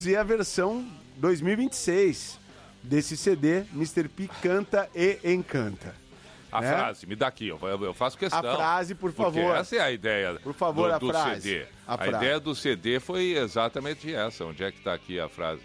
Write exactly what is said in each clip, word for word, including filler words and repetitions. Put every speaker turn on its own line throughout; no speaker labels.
E a versão dois mil e vinte e seis desse C D, mister P canta e encanta.
A
né?
frase, me dá aqui, eu, eu faço questão.
A frase, por favor.
Essa é a ideia
por favor,
do,
a
do
frase.
C D.
A,
a
frase.
ideia do C D foi exatamente essa. Onde é que está aqui a frase?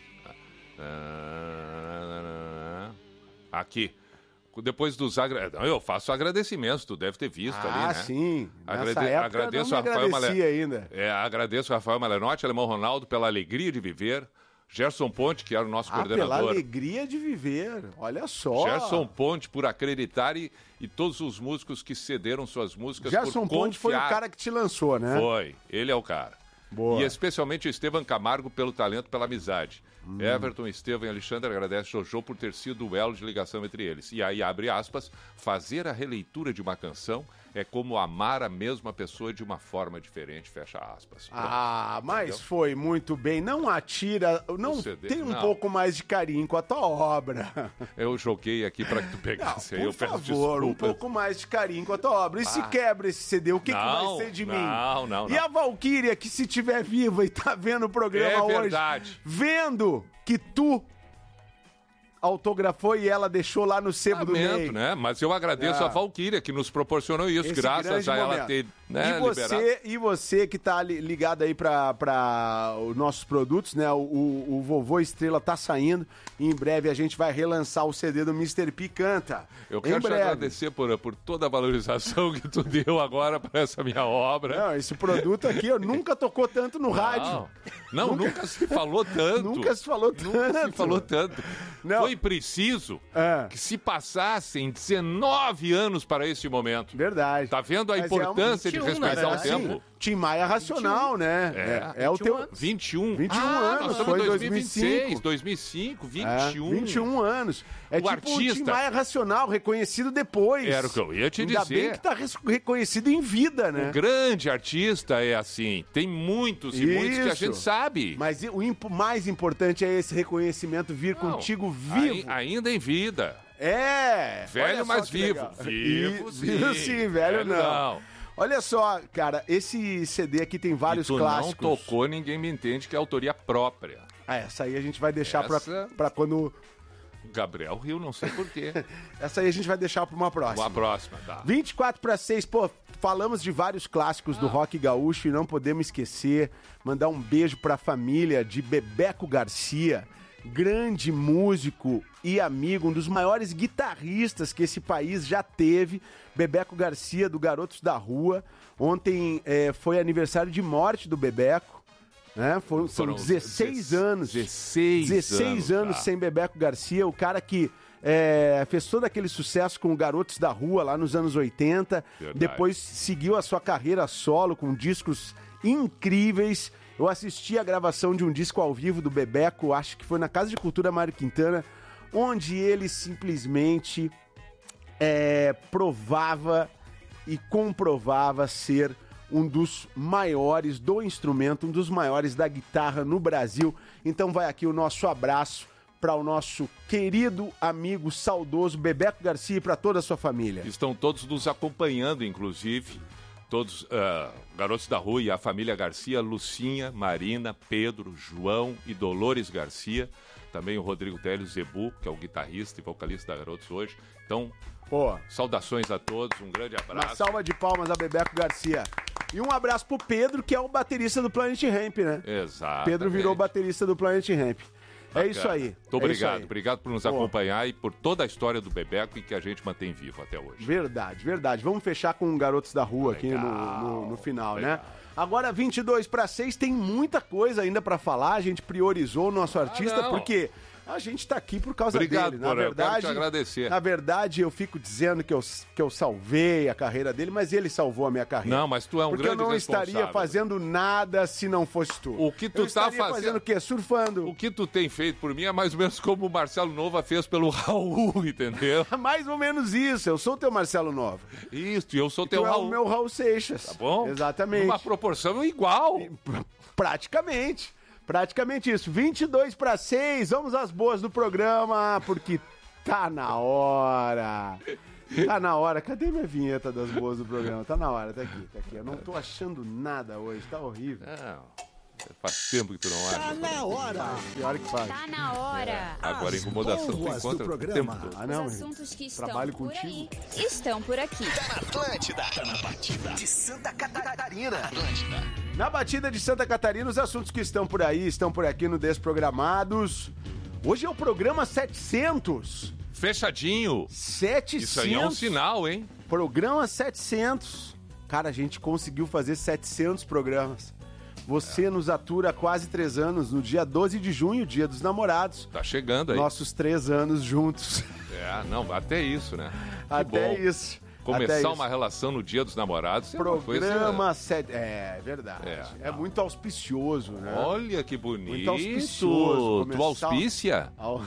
Aqui. Depois dos agradecimentos. Eu faço agradecimentos, tu deve ter visto
ah,
ali, né?
Ah, sim.
Agrade...
Nessa época
agradeço
não me
a Rafael Male...
ainda.
É, agradeço a Rafael Malenotti, Alemão Ronaldo, pela alegria de viver. Gerson Ponte, que era o nosso
ah,
coordenador.
Pela alegria de viver, olha só.
Gerson Ponte, por acreditar e, e todos os músicos que cederam suas músicas
Gerson
por
Ponte foi o
confiar.
cara que te lançou, né?
Foi, ele é o cara.
Boa.
E especialmente o Estevam Camargo pelo talento, pela amizade.
Hum.
Everton, Estevam e Alexandre agradece Jojo por ter sido o elo de ligação entre eles. E aí, abre aspas, fazer a releitura de uma canção é como amar a mesma pessoa de uma forma diferente, fecha aspas. Pronto.
Ah, mas
Entendeu?
foi muito bem. Não atira, não
C D,
tem um
não.
pouco mais de carinho com a tua obra.
Eu joguei aqui para que tu pegasse.
Não,
aí
por
eu peço
favor, um
desculpas.
pouco mais de carinho com a tua obra. E se quebra esse C D, o que, que
Não,
vai ser de
não,
mim?
não, não.
E a Valquíria, que se tiver viva e tá vendo o programa
É
hoje,
verdade.
vendo que tu autografou e ela deixou lá no sebo do
Lamento,
meio.
né? Mas eu agradeço
Ah.
a Valquíria que nos proporcionou isso,
Esse
graças
grande
a ela
momento.
ter né,
e, você, e você que tá li- ligado aí para os nossos produtos, né? O, o, o Vovô Estrela tá saindo e em breve a gente vai relançar o C D do mister P Canta.
Eu
em
quero te
breve.
agradecer por, por toda a valorização que tu deu agora para essa minha obra.
Não, esse produto aqui eu nunca tocou tanto no rádio.
Não, nunca, nunca se falou tanto.
Nunca se falou tanto.
Nunca se falou tanto.
Não.
Foi preciso
É.
que se passassem dezenove anos para esse momento.
Verdade.
Tá vendo a
Mas
importância
é um-
de
vinte e um,
respeitar
né?
o tempo?
Sim, Tim Maia Racional, né? É, é o
vinte e um
teu...
anos.
vinte e um.
vinte e um
ah,
anos,
nós estamos
foi
em
dois mil e cinco.
dois mil e seis, dois mil e cinco, vinte e um.
É, vinte e um anos. É
O
tipo
artista-
o Tim Maia Racional, reconhecido depois.
Era o que eu ia te
Ainda
dizer.
bem que tá res- reconhecido em vida, né?
O grande artista é assim. Tem muitos e muitos que a
Isso.
gente sabe.
Mas o impo- mais importante é esse reconhecimento vir
Não,
contigo
ai-
vivo.
ainda em vida.
É!
Velho,
olha só
mas
que
vivo.
legal.
Vivo,
E-
sim.
Vivo sim, velho,
Velho
não.
não.
Olha só, cara, esse C D aqui tem vários
E tu
clássicos.
não tocou, ninguém me entende que é autoria própria.
Ah, essa aí a gente vai deixar pra,
Essa-
pra quando...
Gabriel Rio, não sei porquê.
Essa aí a gente vai deixar pra uma próxima.
Uma próxima, tá.
vinte e quatro para seis, pô, falamos de vários clássicos
Ah.
do rock gaúcho e não podemos esquecer, mandar um beijo pra família de Bebeco Garcia, grande músico e amigo, um dos maiores guitarristas que esse país já teve, Bebeco Garcia, do Garotos da Rua. Ontem eh, foi aniversário de morte do Bebeco, né? Foram, são
Foram
dezesseis
dezesseis
anos.
dezesseis
dezesseis anos
tá.
sem Bebeco Garcia, o cara que é, fez todo aquele sucesso com o Garotos da Rua lá nos anos oitenta,
Verdade.
depois seguiu a sua carreira solo com discos incríveis. Eu assisti a gravação de um disco ao vivo do Bebeco, acho que foi na Casa de Cultura Mário Quintana, onde ele simplesmente é, provava e comprovava ser um dos maiores do instrumento, um dos maiores da guitarra no Brasil. Então vai aqui o nosso abraço para o nosso querido amigo saudoso Bebeco Garcia e para toda a sua família.
Estão todos nos acompanhando, inclusive. Todos, ah, Garotos da Rua e a família Garcia, Lucinha, Marina, Pedro, João e Dolores Garcia. Também o Rodrigo Télio Zebu, que é o guitarrista e vocalista da Garotos hoje. Então,
Pô,
saudações a todos, um grande
uma
abraço.
salva de palmas a Bebeco Garcia. E um abraço pro Pedro, que é o baterista do Planet Ramp, né?
Exato.
Pedro virou baterista do Planet Ramp. É isso aí.
Muito
é
obrigado.
isso aí.
Obrigado por nos
Pô.
acompanhar e por toda a história do Bebeco e que a gente mantém vivo até hoje.
Verdade, verdade. Vamos fechar com Garotos da Rua aqui no,
Legal,
no, no final,
legal.
né? Agora, vinte e dois para seis, tem muita coisa ainda pra falar. A gente priorizou o nosso artista,
não.
porque a gente tá aqui por causa
Obrigado,
dele. Na
Porã, eu quero
verdade,
te agradecer.
Na verdade, eu fico dizendo que eu, que eu salvei a carreira dele, mas ele salvou a minha carreira.
Não, mas tu é um
porque
grande
eu não
responsável.
estaria fazendo nada se não fosse tu.
O que tu
eu
tá
estaria
fazendo-
fazendo o quê? Surfando.
O que tu tem feito por mim é mais ou menos como o Marcelo Nova fez pelo Raul, entendeu?
Mais ou menos isso. Eu sou o teu Marcelo Nova.
Isso, e eu sou
Tu
teu
é
Raul.
o meu Raul Seixas.
Tá bom?
Exatamente.
Uma proporção igual.
Praticamente. Praticamente isso. vinte e dois para seis. Vamos às boas do programa, porque tá na hora. Tá na hora. Cadê minha vinheta das boas do programa? Tá na hora, tá aqui, tá aqui. Eu não tô achando nada hoje, tá horrível.
Não, Faz tempo que tu não acha.
Tá na hora.
Pior que faz.
Tá na hora.
É, agora a incomodação tu
bombas do
encontra o
programa.
tempo todo.
Ah, não,
Os
hein?
assuntos que estão
Trabalho
por
contigo.
aí estão por aqui.
Tá na Atlântida. Tá na batida de Santa Catarina. Atlântida.
Na batida de Santa Catarina, os assuntos que estão por aí, estão por aqui no Desprogramados. Hoje é o programa setecentos.
Fechadinho.
setecentos.
Isso aí é um sinal, hein?
Programa setecentos. Cara, a gente conseguiu fazer setecentos programas. Você é. nos atura há quase três anos, no dia doze de junho, dia dos namorados.
Tá chegando aí.
Nossos três anos juntos.
É, não, até isso, né? Que
Até
bom.
isso.
Começar
Até
uma
isso.
relação no dia dos namorados é uma
Programa
coisa...
sete... É, verdade.
É,
É, muito auspicioso, né?
Olha que bonito.
Muito auspicioso.
Tu auspicia?
Ao...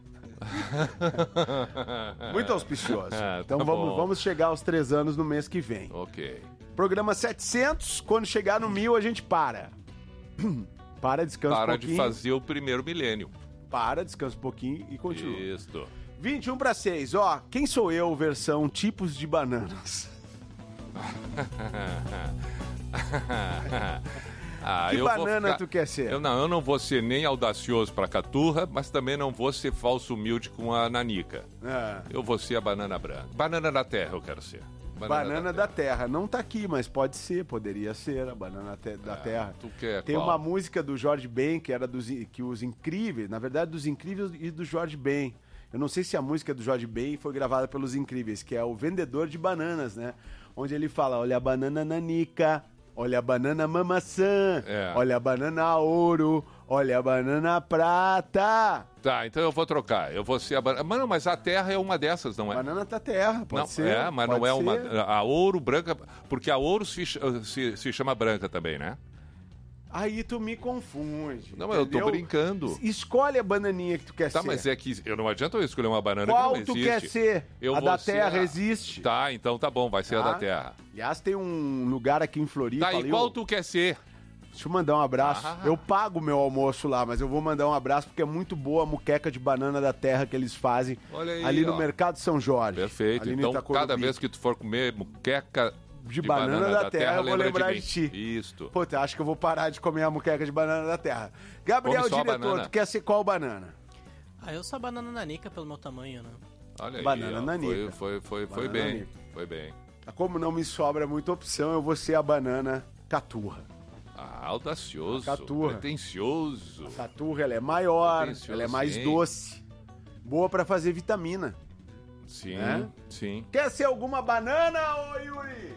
Muito auspicioso.
Ah, tá
Então vamos,
bom.
vamos chegar aos três anos no mês que vem.
Ok.
Programa setecentos, quando chegar no mil a gente para. Para, descansa
Para
um pouquinho.
de fazer o primeiro milênio.
Para, descansa um pouquinho e continua.
Isso.
vinte e um para seis, ó. Quem sou eu, versão tipos de bananas?
Ah,
Que
eu vou
banana
ficar-
tu quer ser?
Eu não, eu não vou ser nem audacioso pra Caturra, mas também não vou ser falso humilde com a Nanica.
É.
Eu vou ser a banana branca. Banana da terra eu quero ser.
Banana da terra. Não tá aqui, mas pode ser, poderia ser a banana te- da terra.
Tu quer
Tem
qual?
uma música do Jorge Ben, que era dos in- que os Incríveis, na verdade dos Incríveis e do Jorge Ben. Eu não sei se a música do Jorge Ben foi gravada pelos Incríveis, que é o vendedor de bananas, né? Onde ele fala, olha a banana nanica, olha a banana mamaçã,
É.
olha a banana ouro, olha a banana prata.
Tá, então eu vou trocar. Eu vou ser a banana. Mas não, mas a terra é uma dessas, não é?
Banana da terra, pode
não,
ser.
é, mas
pode
não é uma.
ser.
A ouro branca. Porque a ouro se, ch- se, se chama branca também, né?
Aí tu me confunde.
Não, eu tô
entendeu?
brincando.
Escolhe a bananinha que tu quer
Tá,
ser.
mas é que eu não adianta eu escolher uma banana
Qual
que não
tu
existe.
quer ser?
Eu
a
vou
da
ser
terra
a-
existe.
Tá, então tá bom, vai ser a
Tá?
da terra.
Aliás, tem um lugar aqui em Floripa.
Tá, e
ali,
qual
ó,
tu quer ser?
Deixa eu mandar um abraço.
Ah.
Eu pago o meu almoço lá, mas eu vou mandar um abraço porque é muito boa a muqueca de banana da terra que eles fazem
Olha aí,
ali no
ó.
Mercado São Jorge.
Perfeito.
ali no
Então,
Itacorubi.
cada vez que tu for comer muqueca
De banana da terra, eu vou
lembra
lembrar
mim.
de ti.
Isso.
Pô, eu acho que eu vou parar de comer a muqueca de banana da terra. Gabriel,
Come só a
diretor,
banana.
tu quer ser qual banana?
Ah, eu sou a banana nanica pelo meu tamanho, né?
Olha aí,
Banana
ó,
nanica.
Foi, foi, foi, foi
Banana
bem.
nanica.
Foi bem.
Como não me sobra muita opção, eu vou ser a banana caturra.
Ah, audacioso.
Caturra.
Pretencioso.
A caturra, ela é maior,
Pretencioso,
ela é mais
hein?
doce. Boa pra fazer vitamina.
Sim,
É?
sim.
Quer ser alguma banana, ô Yuri?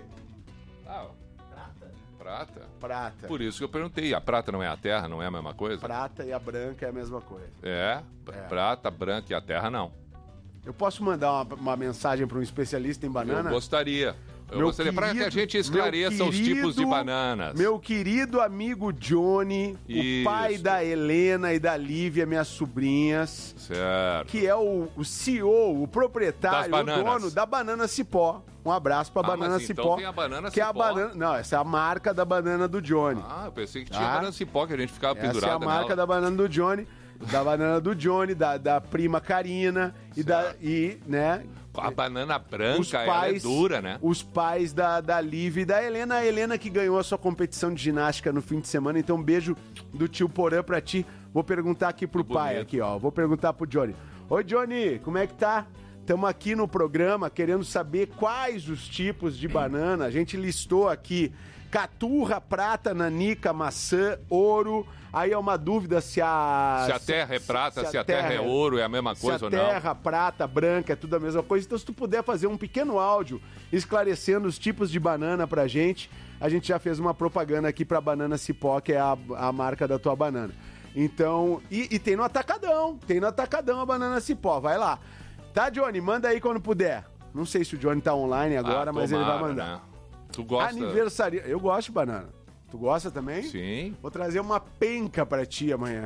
Ah, prata. Prata?
Prata.
Por isso que eu perguntei. A prata não é a terra, não é a mesma coisa?
Prata e a branca é a mesma coisa.
É,
É.
prata, branca e a terra não.
Eu posso mandar uma, uma mensagem para um especialista em banana?
Eu gostaria. Eu
Meu
gostaria para que a
querido-
gente esclareça
meu
os tipos de
querido-
bananas.
Meu querido amigo Johnny,
Isso.
o pai da Helena e da Lívia, minhas sobrinhas,
Certo.
que é o, o C E O, o proprietário,
Das
o
bananas.
dono da Banana Cipó. Um abraço pra
Ah,
Banana
mas então
Cipó.
tem a banana
que é a
Cipó.
banana. Não, essa é a marca da banana do Johnny.
Ah, eu pensei que tinha
Tá.
banana cipó que a gente ficava
Essa é a
pendurado
marca
nela.
da banana do Johnny. Da banana do Johnny, da, da prima Karina e da. E, né?
A banana branca,
Os
ela é
pais,
dura, né?
Os pais da, da Lívia e da Helena. A Helena que ganhou a sua competição de ginástica no fim de semana. Então, um beijo do tio Porã pra ti. Vou perguntar aqui pro
Que
pai,
bonito.
aqui, ó. Vou perguntar pro Johnny. Oi, Johnny, como é que tá? Estamos aqui no programa querendo saber quais os tipos de banana. A gente listou aqui caturra, prata, nanica, maçã, ouro. Aí é uma dúvida se a...
Se a terra é prata, se a terra é ouro, é a mesma coisa
se a
ou não.
terra, prata, branca, é tudo a mesma coisa. Então, se tu puder fazer um pequeno áudio esclarecendo os tipos de banana pra gente, a gente já fez uma propaganda aqui pra Banana Cipó, que é a, a marca da tua banana. Então, e, e tem no Atacadão, tem no Atacadão a Banana Cipó, vai lá. Tá, Johnny? Manda aí quando puder. Não sei se o Johnny tá online agora,
Ah,
mas ele vai
tomara,
mandar.
né? Tu gosta?
Aniversaria. Eu gosto de banana. Tu gosta também?
Sim.
Vou trazer uma penca pra ti amanhã,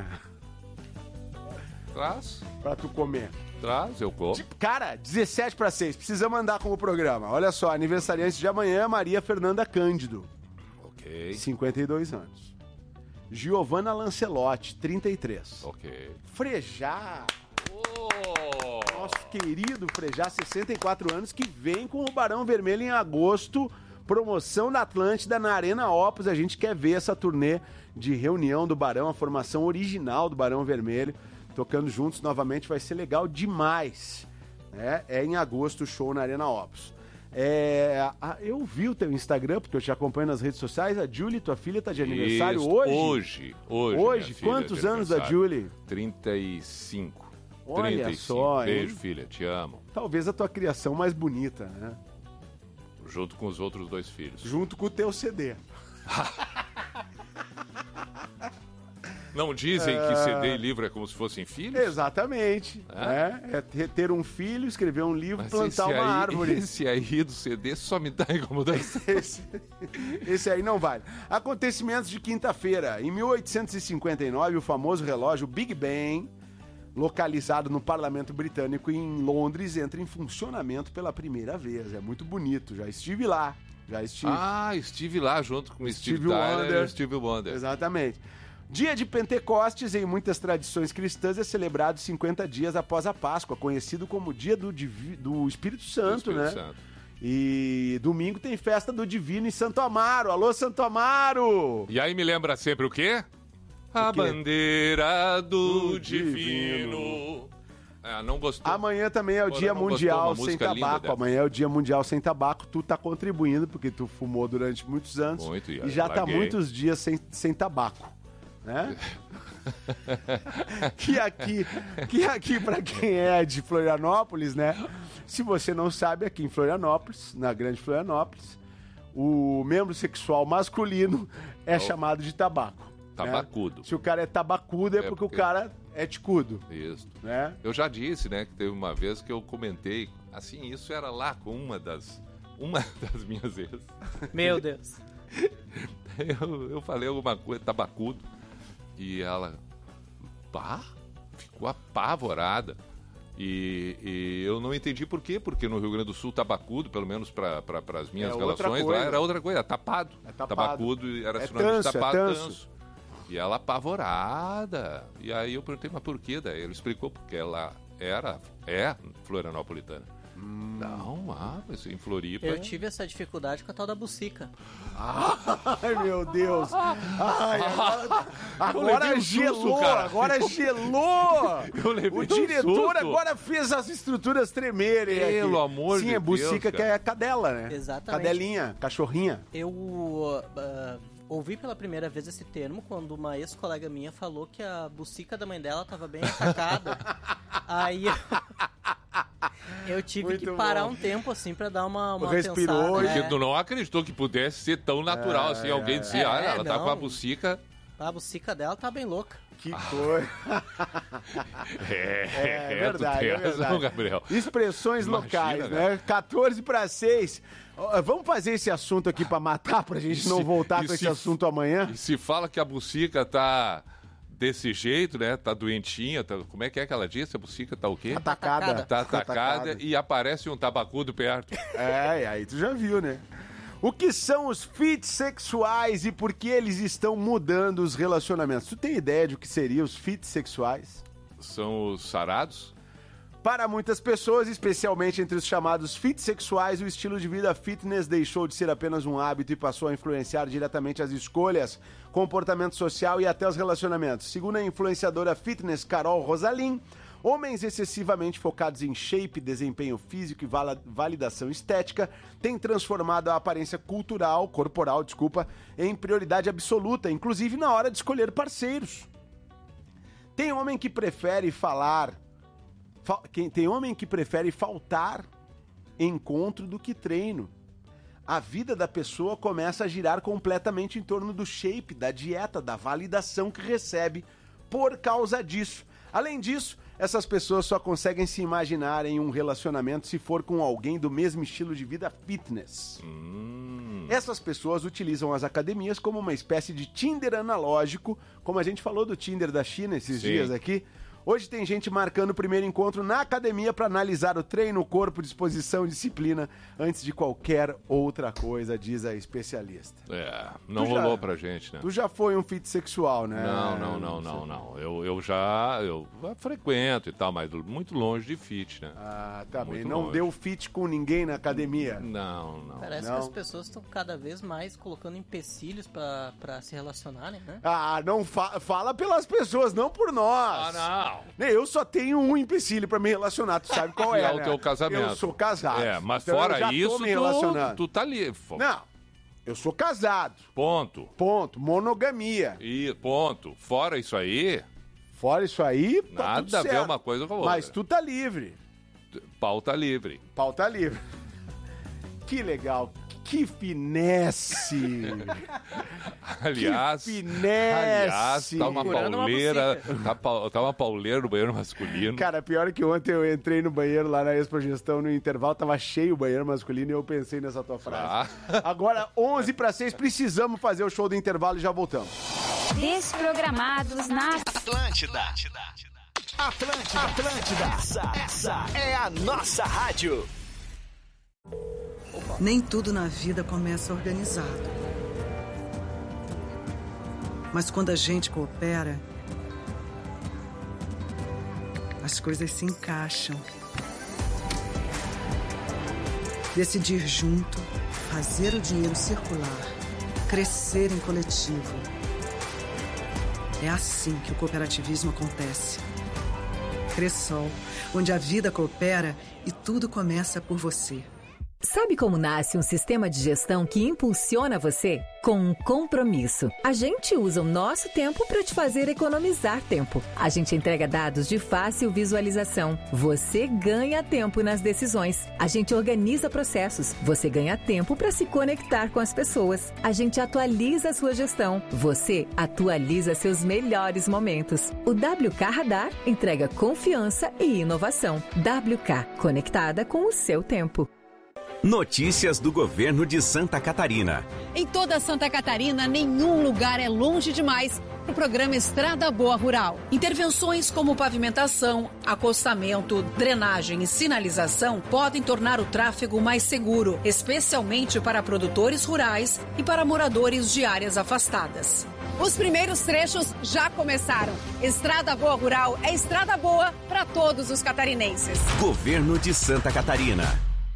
Traz,
pra tu comer.
traz, eu como.
Cara, dezessete para seis, precisamos andar com o programa. Olha só, aniversariante de amanhã, Maria Fernanda Cândido,
Ok,
cinquenta e dois anos. Giovanna Lancelotti, trinta e três.
ok.
Frejá,
Oh!
nosso querido Frejá, sessenta e quatro anos, que vem com o Barão Vermelho em agosto promoção da Atlântida na Arena Opus. A gente quer ver essa turnê de reunião do Barão, a formação original do Barão Vermelho, tocando juntos novamente, vai ser legal demais. É, é em agosto o show na Arena Opus. É, a, eu vi o teu Instagram, porque eu te acompanho nas redes sociais. A Julie, tua filha, tá de aniversário
Isso,
hoje?
Hoje, hoje.
Hoje? Quantos anos da Julie?
trinta e cinco.
Olha
trinta e cinco.
só, hein?
Beijo, filha, te amo.
Talvez a tua criação mais bonita, né?
Junto com os outros dois filhos.
Junto com o teu C D.
Não dizem que C D e livro é como se fossem filhos?
Exatamente.
É?
Né? É ter um filho, escrever um livro,
Mas
plantar uma
aí,
árvore.
Esse aí do C D só me dá incomodação.
Esse, esse aí não vale. Acontecimentos de quinta-feira. Em mil oitocentos e cinquenta e nove, o famoso relógio Big Ben, localizado no Parlamento Britânico em Londres, entra em funcionamento pela primeira vez. É muito bonito. Já estive lá. Já estive.
Ah, estive lá junto com Steve,
Steve
Tyler
Wonder.
e Steve Wonder.
Exatamente. Dia de Pentecostes, em muitas tradições cristãs, é celebrado cinquenta dias após a Páscoa, conhecido como Dia do, Divi- do Espírito Santo,
Espírito
né?
Santo.
E domingo tem festa do Divino em Santo Amaro. Alô, Santo Amaro!
E aí me lembra sempre o quê? A
quê?
bandeira do,
Do
divino.
divino.
Ah, não gostou.
Amanhã também é o
Agora
Dia
não gostou,
Mundial
uma
Sem
música linda
Tabaco.
dessa.
Amanhã é o Dia Mundial Sem Tabaco. Tu tá contribuindo, porque tu fumou durante muitos anos.
Muito, e
e já tá
larguei.
muitos dias sem, sem tabaco. Né? que aqui, que aqui para quem é de Florianópolis, né? Se você não sabe, aqui em Florianópolis, na Grande Florianópolis, o membro sexual masculino é
Oh.
chamado de tabaco. né?
Tabacudo.
Se o cara é tabacudo, é,
É
porque,
porque-
o cara é ticudo,
Isso.
né?
Eu já disse, né, que teve uma vez que eu comentei, assim, isso era lá com uma das, uma das minhas ex.
Meu Deus.
Eu, eu falei alguma coisa, tabacudo, e ela, pá, ficou apavorada. E, e eu não entendi por quê, porque no Rio Grande do Sul, tabacudo, pelo menos para pra, as minhas
É outra
relações,
coisa.
lá era outra coisa, tapado.
É tapado.
Tabacudo era
É
sinônimo
tanso, é
de tapado,
tanso.
tanso. E ela apavorada. E aí eu perguntei, mas por quê? Daí ele explicou, porque ela era, é florianopolitana.
Hum.
Não, ah, mas em Floripa...
Eu tive essa dificuldade com a tal da bucica.
Ai, meu Deus. Ai, agora, agora
levei um susto,
gelou,
cara.
agora gelou.
Eu levei
O
um
diretor
susto.
agora fez as estruturas tremerem.
Pelo
aqui.
amor
Sim,
de
é bucica
Deus,
que é cadela, né?
Exatamente.
Cadelinha, cachorrinha.
Eu ah, ouvi pela primeira vez esse termo quando uma ex-colega minha falou que a bucica da mãe dela estava bem atacada. Aí eu, eu tive
Muito
que parar
bom.
um tempo assim pra dar uma, uma
Respirou,
pensada.
Porque
né?
tu não acreditou que pudesse ser tão natural assim. Alguém dizia,
é,
ah, ela tá
não.
com a bucica.
A bucica dela tá bem louca.
Que coisa.
É,
É verdade, é
tu tem razão,
verdade.
Gabriel.
Expressões
Imagina,
locais,
cara.
né? quatorze para seis. Ó, vamos fazer esse assunto aqui pra matar, pra gente
E se-
não voltar
e
com esse
se-
assunto amanhã?
E se fala que a bucica tá desse jeito, né? Tá doentinha, tá... como é que é que ela disse? A bucica tá o quê?
Atacada.
Tá atacada e aparece um tabacudo perto.
É, e aí tu já viu, né? O que são os fits sexuais e por que eles estão mudando os relacionamentos? Tu tem ideia de o que seriam os fits sexuais?
São os sarados?
Para muitas pessoas, especialmente entre os chamados fits sexuais, o estilo de vida fitness deixou de ser apenas um hábito e passou a influenciar diretamente as escolhas, comportamento social e até os relacionamentos. Segundo a influenciadora fitness Carol Rosalim, homens excessivamente focados em shape, desempenho físico e vala- validação estética têm transformado a aparência cultural, corporal, desculpa, em prioridade absoluta, inclusive na hora de escolher parceiros. Tem homem que prefere falar... Fa- quem- Tem homem que prefere faltar encontro do que treino. A vida da pessoa começa a girar completamente em torno do shape, da dieta, da validação que recebe por causa disso. Além disso, essas pessoas só conseguem se imaginar em um relacionamento se for com alguém do mesmo estilo de vida fitness.
Hum.
Essas pessoas utilizam as academias como uma espécie de Tinder analógico, como a gente falou do Tinder da China esses
Sim.
dias aqui, Hoje tem gente marcando o primeiro encontro na academia para analisar o treino, o corpo, disposição, disciplina, antes de qualquer outra coisa, diz a especialista.
É, não
Tu já-
rolou pra gente, né?
Tu já foi um fit sexual, né?
Não, não, não, não, não. Eu, eu já eu frequento e tal, mas muito longe de fit, né?
Ah, tá bem.
Muito
Não
longe.
deu fit com ninguém na academia?
Não, não.
Parece
Não.
que as pessoas estão cada vez mais colocando empecilhos pra, pra se relacionarem, né?
Ah, não fa- fala pelas pessoas, não por nós.
Ah, não.
Eu só tenho um empecilho pra me relacionar, tu sabe qual
Que
é,
é o
né?
teu casamento.
Eu sou casado.
É, mas
Então eu
fora
já tô
isso,
me relacionando.
tu, tu tá livre.
Não, eu sou casado.
Ponto.
Ponto. Monogamia.
E ponto. Fora isso aí,
Fora isso aí, tá
nada
tudo
a ver
certo.
uma coisa com a outra.
Mas tu tá livre.
Pau tá livre.
Pau tá livre. Que legal. Que finesse.
Aliás,
Que finesse.
aliás, tá uma
Procurando uma
pauleira, tá, pa- tá uma pauleira no banheiro masculino.
Cara, pior que ontem eu entrei no banheiro lá na Expo Gestão, no intervalo, tava cheio o banheiro masculino e eu pensei nessa tua frase.
Ah.
Agora, onze para seis, precisamos fazer o show do intervalo e já voltamos.
Desprogramados na
Atlântida. Atlântida, Atlântida. Essa, essa é a nossa rádio.
Nem tudo na vida começa organizado. Mas quando a gente coopera, as coisas se encaixam. Decidir junto, fazer o dinheiro circular, crescer em coletivo. É assim que o cooperativismo acontece. Cressol, onde a vida coopera e tudo começa por você.
Sabe como nasce um sistema de gestão que impulsiona você? Com um compromisso. A gente usa o nosso tempo para te fazer economizar tempo. A gente entrega dados de fácil visualização. Você ganha tempo nas decisões. A gente organiza processos. Você ganha tempo para se conectar com as pessoas. A gente atualiza a sua gestão. Você atualiza seus melhores momentos. O W K Radar entrega confiança e inovação. W K, conectada com o seu tempo.
Notícias do governo de Santa Catarina.
Em toda Santa Catarina, nenhum lugar é longe demais para o programa Estrada Boa Rural. Intervenções como pavimentação, acostamento, drenagem e sinalização podem tornar o tráfego mais seguro, especialmente para produtores rurais e para moradores de áreas afastadas. Os primeiros trechos já começaram. Estrada Boa Rural é estrada boa para todos os catarinenses.
Governo de Santa Catarina.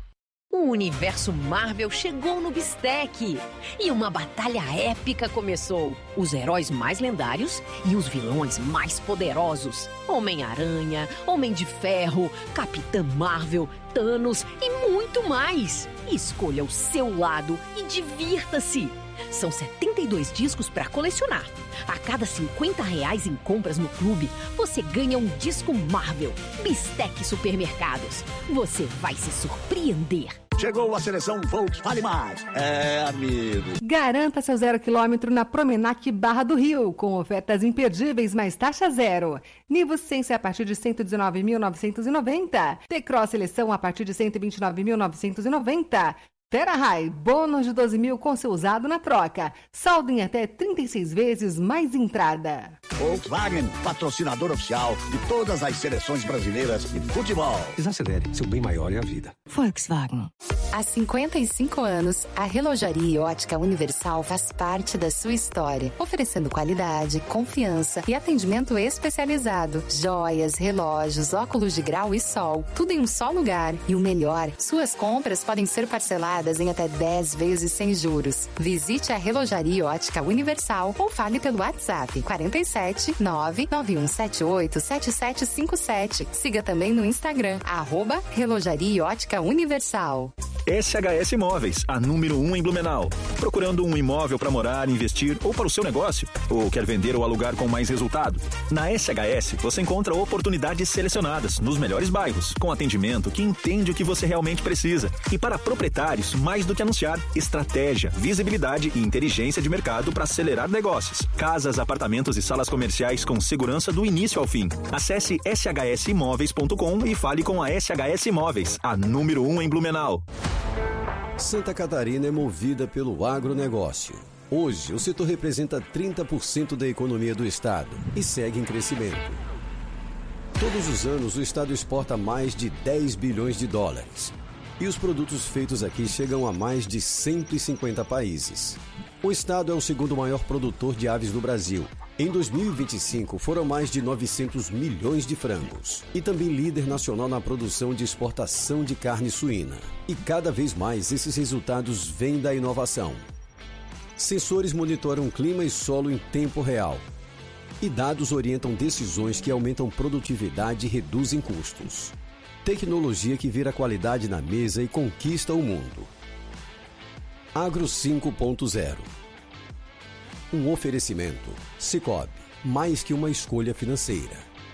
O universo Marvel chegou no Bistec e uma batalha épica começou. Os heróis mais lendários e os vilões mais poderosos. Homem-Aranha, Homem de Ferro, Capitã Marvel, Thanos e muito mais. Escolha o seu lado e divirta-se. São setenta e dois discos para colecionar. A cada cinquenta reais em compras no clube, você ganha um disco Marvel. Bistec Supermercados. Você vai se surpreender.
Chegou a seleção Volks Vale Mais. É, amigo.
Garanta seu zero quilômetro na Promenac Barra do Rio, com ofertas imperdíveis mais taxa zero. Nivo Sense a partir de cento e dezenove mil novecentos e noventa. T-Cross Seleção a partir de cento e vinte e nove mil novecentos e noventa. Terra High, bônus de doze mil com seu usado na troca. Saldo em até trinta e seis vezes mais entrada.
Volkswagen, patrocinador oficial de todas as seleções brasileiras de futebol.
Desacelere, seu bem maior é a vida.
Volkswagen. Há cinquenta e cinco anos, a Relojaria e Ótica Universal faz parte da sua história, oferecendo qualidade, confiança e atendimento especializado. Joias, relógios, óculos de grau e sol, tudo em um só lugar. E o melhor, suas compras podem ser parceladas em até dez vezes sem juros. Visite a Relojaria Ótica Universal ou fale pelo WhatsApp quarenta e sete, nove nove um sete oito, sete sete cinco sete. Siga também no Instagram, arroba Relojaria Ótica Universal.
S H S Imóveis, a número um em Blumenau. Procurando um imóvel para morar, investir ou para o seu negócio? Ou quer vender ou alugar com mais resultado? Na S H S você encontra oportunidades selecionadas nos melhores bairros, com atendimento que entende o que você realmente precisa. E para proprietários, mais do que anunciar, estratégia, visibilidade e inteligência de mercado para acelerar negócios. Casas, apartamentos e salas comerciais com segurança do início ao fim. Acesse s h s imóveis ponto com e fale com a S H S Imóveis, a número um em Blumenau.
Santa Catarina é movida pelo agronegócio. Hoje, o setor representa trinta por cento da economia do estado e segue em crescimento. Todos os anos, o estado exporta mais de dez bilhões de dólares. E os produtos feitos aqui chegam a mais de cento e cinquenta países. O estado é o segundo maior produtor de aves do Brasil. Em dois mil e vinte e cinco, foram mais de novecentos milhões de frangos. E também líder nacional na produção de exportação de carne suína. E cada vez mais esses resultados vêm da inovação. Sensores monitoram clima e solo em tempo real. E dados orientam decisões que aumentam produtividade e reduzem custos. Tecnologia que vira qualidade na mesa e conquista o mundo. Agro cinco ponto zero. Um oferecimento. Sicoob, mais que uma escolha financeira.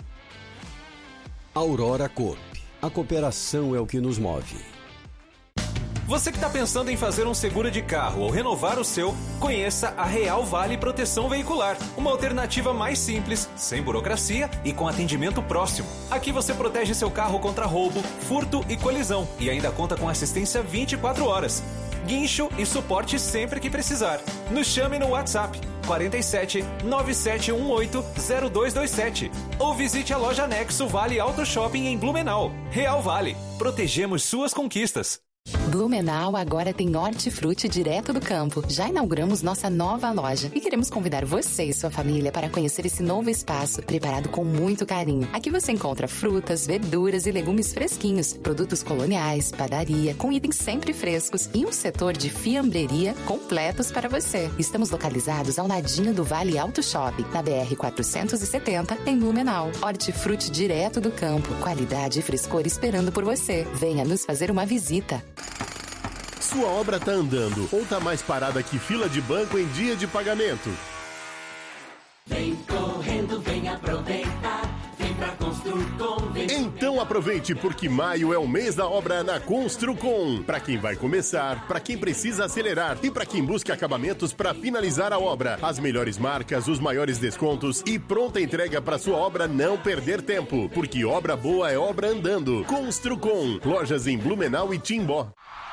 Aurora Coop. A cooperação é o que nos move.
Você que está pensando em fazer um seguro de carro ou renovar o seu, conheça a Real Vale Proteção Veicular. Uma alternativa mais simples, sem burocracia e com atendimento próximo. Aqui você protege seu carro contra roubo, furto e colisão e ainda conta com assistência vinte e quatro horas. Guincho e suporte sempre que precisar. Nos chame no WhatsApp quarenta e sete, nove sete um oito, zero dois dois sete ou visite a loja Nexo Vale Auto Shopping em Blumenau. Real Vale. Protegemos suas conquistas.
Blumenau agora tem hortifruti direto do campo. Já inauguramos nossa nova loja e queremos convidar você e sua família para conhecer esse novo espaço, preparado com muito carinho. Aqui você encontra frutas, verduras e legumes fresquinhos, produtos coloniais, padaria, com itens sempre frescos e um setor de fiambreria completos para você. Estamos localizados ao ladinho do Vale Auto Shopping, na B R quatrocentos e setenta, em Blumenau. Hortifruti direto do campo, qualidade e frescor esperando por você. Venha nos fazer uma visita.
Sua obra tá andando ou tá mais parada que fila de banco em dia de pagamento?
Vem correndo, vem aproveitar, vem pra Construcom. Vem
então aproveite, porque maio é o mês da obra na Construcom. Pra quem vai começar, pra quem precisa acelerar e pra quem busca acabamentos pra finalizar a obra. As melhores marcas, os maiores descontos e pronta entrega pra sua obra não perder tempo. Porque obra boa é obra andando. Construcom. Lojas em Blumenau e Timbó.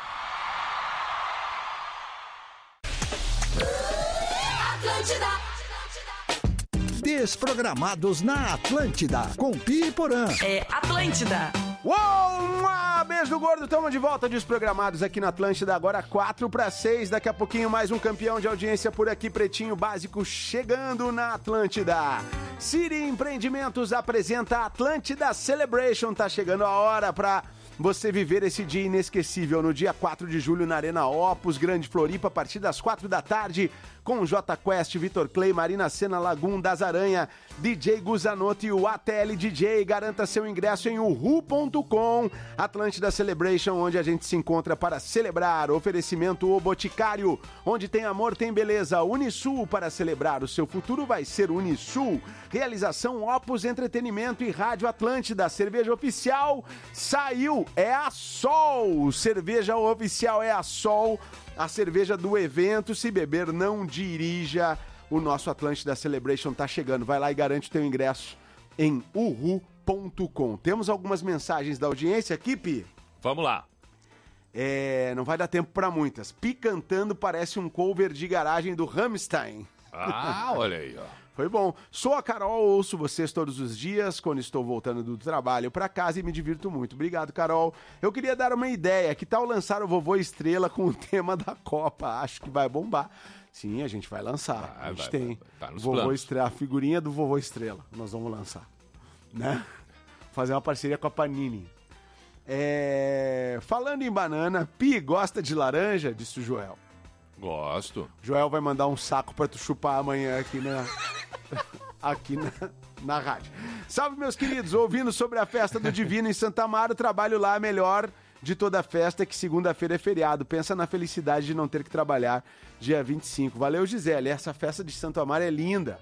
Desprogramados na Atlântida, com Pi e Porã.
É Atlântida.
Uou! Um beijo do gordo, estamos de volta, Desprogramados aqui na Atlântida, agora quatro para seis, daqui a pouquinho mais um campeão de audiência por aqui, Pretinho Básico, chegando na Atlântida. Siri Empreendimentos apresenta Atlântida Celebration, tá chegando a hora para você viver esse dia inesquecível no dia quatro de julho na Arena Opus, Grande Floripa, a partir das quatro da tarde, com J Quest, Vitor Clay, Marina Sena, Lagum, Das Aranha, D J Guzanotti e o A T L D J. Garanta seu ingresso em uhu ponto com. Atlântida Celebration, onde a gente se encontra para celebrar. Oferecimento O Boticário, onde tem amor, tem beleza. Unisul, para celebrar o seu futuro vai ser Unisul. Realização Opus Entretenimento e Rádio Atlântida. Cerveja oficial saiu, é a Sol. Cerveja oficial é a Sol. A cerveja do evento, se beber, não dirija. O nosso Atlântida Celebration tá chegando. Vai lá e garante o teu ingresso em uhu ponto com. Temos algumas mensagens da audiência aqui, Pi?
Vamos lá.
É, não vai dar tempo para muitas. Pi cantando parece um cover de garagem do Rammstein.
Ah, olha aí, ó.
Foi bom. Sou a Carol, ouço vocês todos os dias quando estou voltando do trabalho para casa e me divirto muito. Obrigado, Carol. Eu queria dar uma ideia. Que tal lançar o Vovô Estrela com o tema da Copa? Acho que vai bombar. Sim, a gente vai lançar. Vai, a gente vai, tem. Vai, vai. Tá nos Vovô planos. Estrela, a figurinha do Vovô Estrela. Nós vamos lançar. Né? Fazer uma parceria com a Panini. É... Falando em banana, Pi, gosta de laranja? Disse o Joel.
Gosto.
Joel vai mandar um saco pra tu chupar amanhã aqui na... aqui na, na rádio. Salve, meus queridos. Ouvindo sobre a festa do Divino em Santa Amaro, trabalho lá, melhor de toda a festa, que segunda-feira é feriado. Pensa na felicidade de não ter que trabalhar dia vinte e cinco. Valeu, Gisele. Essa festa de Santo Amaro é linda.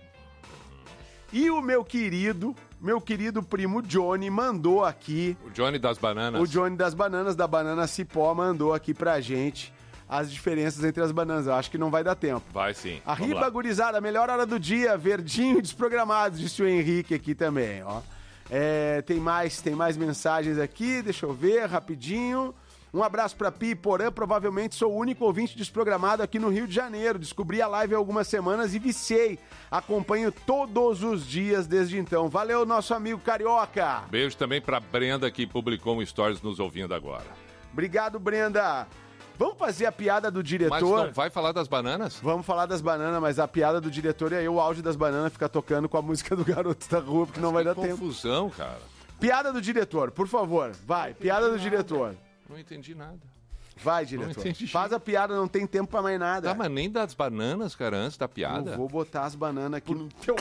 E o meu querido, meu querido primo Johnny mandou aqui...
O Johnny das Bananas.
O Johnny das Bananas, da Banana Cipó, mandou aqui pra gente as diferenças entre as bananas. Eu acho que não vai dar tempo.
Vai sim.
Arriba, gurizada, melhor hora do dia, verdinho desprogramado, disse o Henrique aqui também, ó. É, tem mais, tem mais mensagens aqui, deixa eu ver, rapidinho. Um abraço pra Pi e Porã, provavelmente sou o único ouvinte desprogramado aqui no Rio de Janeiro. Descobri a live há algumas semanas e viciei. Acompanho todos os dias desde então. Valeu, nosso amigo Carioca.
Beijo também pra Brenda, que publicou um stories nos ouvindo agora.
Obrigado, Brenda. Vamos fazer a piada do diretor.
Mas não vai falar das bananas?
Vamos falar das bananas, mas a piada do diretor é aí o áudio das bananas ficar tocando com a música do Garoto da Rua, porque mas não vai dar tempo.
Confusão, cara.
Piada do diretor, por favor. Vai, piada do nada. diretor.
Não entendi nada.
Vai, diretor. Faz a piada, não tem tempo pra mais nada.
Tá, mas nem das bananas, cara, antes da piada.
Eu vou botar as bananas aqui no teu...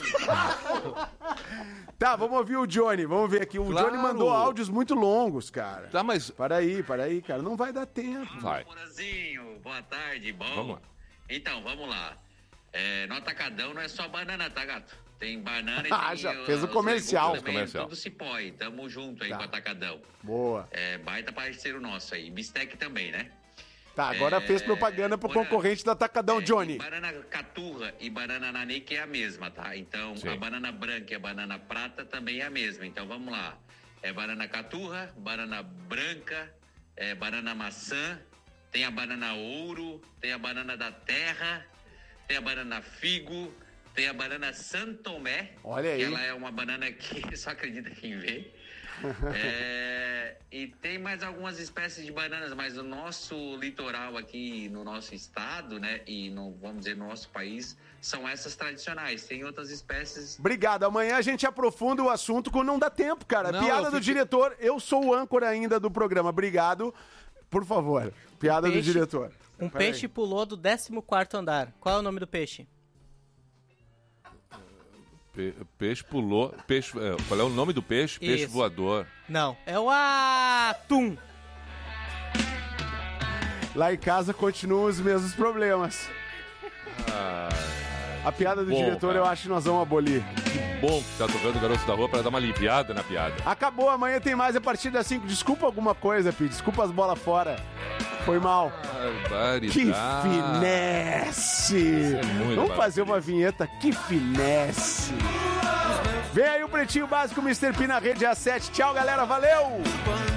Tá, vamos ouvir o Johnny, vamos ver aqui. O claro. Johnny mandou áudios muito longos, cara.
Tá, mas...
Para aí, para aí, cara, não vai dar tempo.
Vai.
Porazinho, boa tarde, bom?
Vamos lá.
Então, vamos lá. É, no Atacadão não é só banana, tá, gato? Tem banana e
ah,
tem...
já fez o comercial.
Também,
comercial.
Tudo Cipói, tamo junto aí tá. com o Atacadão.
Boa.
É, baita parceiro nosso aí. Bistec também, né?
Tá, agora é, fez propaganda pro banana, concorrente do Atacadão, é, Johnny.
Banana caturra e banana nanique é a mesma, tá? Então, Sim. a banana branca e a banana prata também é a mesma. Então, vamos lá. É banana caturra, banana branca, é banana maçã, tem a banana ouro, tem a banana da terra, tem a banana figo, tem a banana Santomé.
Olha aí.
Que ela é uma banana que só acredita quem vê. É, e tem mais algumas espécies de bananas, mas no nosso litoral aqui, no nosso estado, né, e no, vamos dizer, no nosso país, são essas tradicionais. Tem outras espécies.
Obrigado. Amanhã a gente aprofunda o assunto quando não dá tempo, cara. Não, Piada do fico... diretor. Eu sou o âncora ainda do programa. Obrigado. Por favor. Piada um peixe, do diretor.
Um Pera peixe aí. Pulou do décimo quarto andar. Qual é o nome do peixe?
Pe- peixe pulou. Peixe, é, qual é o nome do peixe? Peixe
Isso.
voador.
Não, é o atum.
Lá em casa continuam os mesmos problemas.
Ah,
a piada do
bom,
diretor
cara.
Eu acho que nós vamos abolir.
Que bom que tá tocando o Garoto da Rua pra dar uma aliviada na piada.
Acabou, amanhã tem mais a partir das cinco. Desculpa alguma coisa, Pi. Desculpa as bolas fora. Foi mal.
Barbaridade.
Que finesse!
É muito
Vamos fazer uma vinheta. Que finesse! Vem aí o Pretinho Básico, mister P na rede A sete. Tchau, galera. Valeu!